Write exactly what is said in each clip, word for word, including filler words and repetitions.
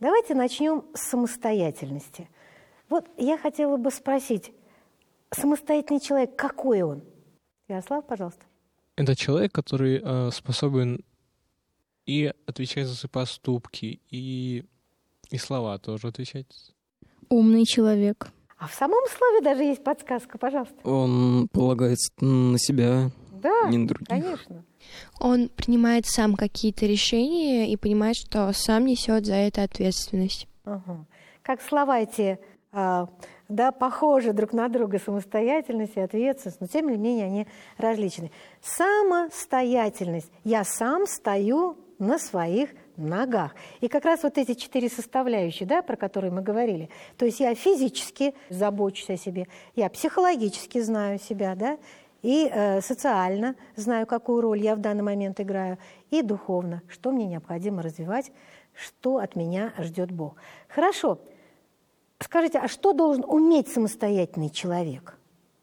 Давайте начнем с самостоятельности. Вот я хотела бы спросить, самостоятельный человек, какой он? Ярослав, пожалуйста. Это человек, который э, способен и отвечать за свои поступки, и, и слова тоже отвечать. Умный человек. А в самом слове даже есть подсказка, пожалуйста. Он полагается на себя, да, не на других. Конечно. Он принимает сам какие-то решения и понимает, что сам несет за это ответственность. Ага. Как слова эти, а, да, похожи друг на друга, самостоятельность и ответственность, но тем не менее они различны. Самостоятельность. Я сам стою на своих ногах. И как раз вот эти четыре составляющие, да, про которые мы говорили. То есть я физически забочусь о себе, я психологически знаю себя, да, и э, социально знаю, какую роль я в данный момент играю, и духовно, что мне необходимо развивать, что от меня ждет Бог. Хорошо. Скажите, а что должен уметь самостоятельный человек?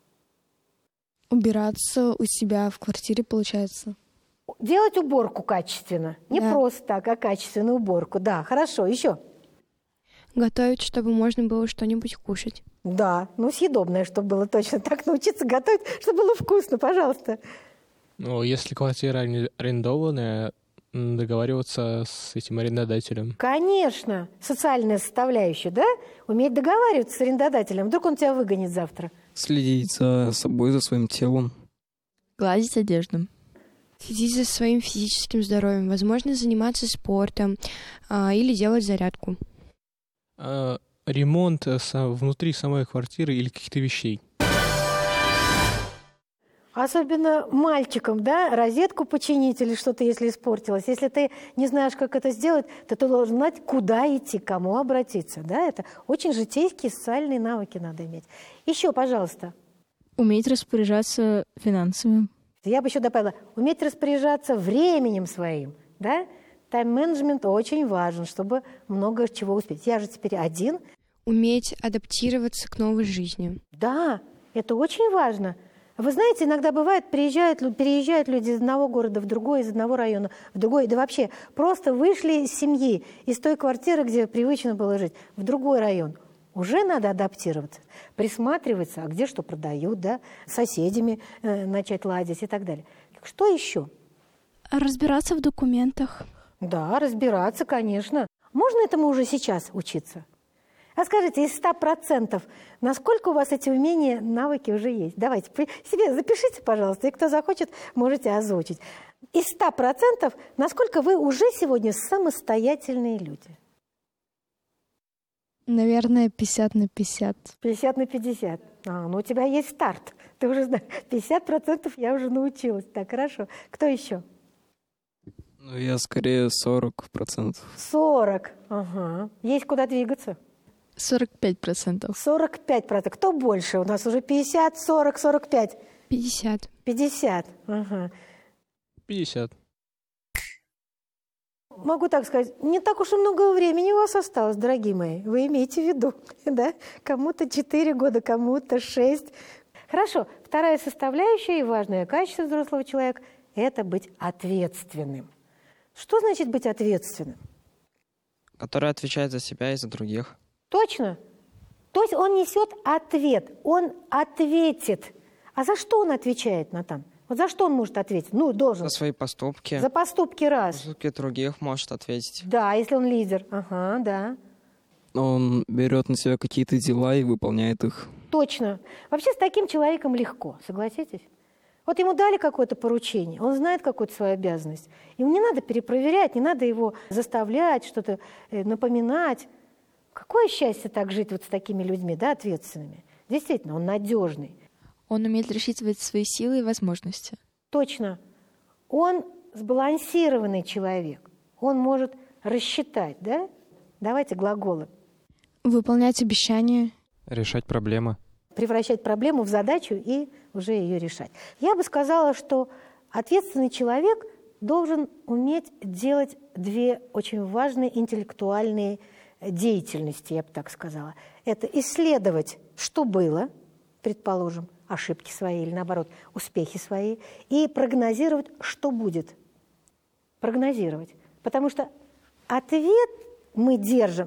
Убираться у себя в квартире, получается. Делать уборку качественно. Не да. просто так, а качественную уборку. Да, хорошо. Еще? Готовить, чтобы можно было что-нибудь кушать. Да, ну съедобное, чтобы было точно так. Научиться готовить, чтобы было вкусно, пожалуйста. Ну, если квартира арендованная, договариваться с этим арендодателем. Конечно. Социальная составляющая, да? Уметь договариваться с арендодателем. Вдруг он тебя выгонит завтра. Следить за собой, за своим телом. Гладить одежду. Следить за своим физическим здоровьем. Возможно, заниматься спортом а, или делать зарядку. А, ремонт внутри самой квартиры или каких-то вещей. Особенно мальчикам, да, розетку починить или что-то, если испортилось. Если ты не знаешь, как это сделать, то ты должен знать, куда идти, к кому обратиться. Да? Это очень житейские социальные навыки надо иметь. Еще, пожалуйста. Уметь распоряжаться финансами. Я бы еще добавила, уметь распоряжаться временем своим. Да? Тайм-менеджмент очень важен, чтобы много чего успеть. Я же теперь один. Уметь адаптироваться к новой жизни. Да, это очень важно. Вы знаете, иногда бывает, приезжают, переезжают люди из одного города в другой, из одного района в другой, да вообще просто вышли из семьи, из той квартиры, где привычно было жить, в другой район. Уже надо адаптироваться, присматриваться, а где что продают, да, с соседями э, начать ладить и так далее. Что еще? Разбираться в документах. Да, разбираться, конечно. Можно этому уже сейчас учиться? А скажите, из ста процентов, насколько у вас эти умения, навыки уже есть? Давайте себе запишите, пожалуйста, и кто захочет, можете озвучить. Из ста процентов, насколько вы уже сегодня самостоятельные люди? Наверное, пятьдесят на пятьдесят. пятьдесят на пятьдесят. А, ну у тебя есть старт. Ты уже знаешь, пятьдесят процентов я уже научилась. Так, хорошо. Кто еще? Ну, я скорее сорок процентов. сорок. Ага. Есть куда двигаться? сорок пять процентов. сорок пять процентов. Кто больше? У нас уже пятьдесят, сорок, сорок пять. пятьдесят. пятьдесят. Ага. пятьдесят. Могу так сказать, не так уж и много времени у вас осталось, дорогие мои. Вы имеете в виду, да? Кому-то четыре года, кому-то шесть. Хорошо. Вторая составляющая и важное качество взрослого человека – это быть ответственным. Что значит быть ответственным? Который отвечает за себя и за других. Точно. То есть он несет ответ, он ответит. А за что он отвечает, Натан? Вот за что он может ответить? Ну, должен. За свои поступки. За поступки раз. За поступки других может ответить. Да, если он лидер. Ага, да. Он берет на себя какие-то дела и выполняет их. Точно. Вообще с таким человеком легко, согласитесь? Вот ему дали какое-то поручение, он знает какую-то свою обязанность. Ему не надо перепроверять, не надо его заставлять, что-то напоминать. Какое счастье так жить вот с такими людьми, да, ответственными. Действительно, он надежный. Он умеет рассчитывать свои силы и возможности. Точно. Он сбалансированный человек. Он может рассчитать, да? Давайте глаголы. Выполнять обещания. Решать проблемы. Превращать проблему в задачу и уже ее решать. Я бы сказала, что ответственный человек должен уметь делать две очень важные интеллектуальные деятельности, я бы так сказала. Это исследовать, что было, предположим, ошибки свои или, наоборот, успехи свои, и прогнозировать, что будет. Прогнозировать. Потому что ответ мы держим